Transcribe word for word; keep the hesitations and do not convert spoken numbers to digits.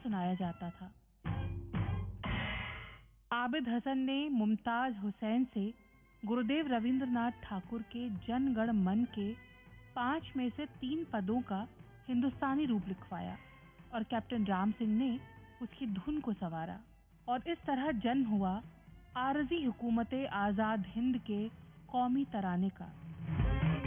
सुनाया जाता था। आबिद हसन ने मुमताज हुसैन से गुरुदेव रविंद्रनाथ ठाकुर के जन गण मन के पांच में से तीन पदों का हिंदुस्तानी रूप लिखवाया और कैप्टन राम सिंह ने उसकी धुन को संवारा और इस तरह जन्म हुआ आरजी हुकूमत आजाद हिंद के कौमी तराने का।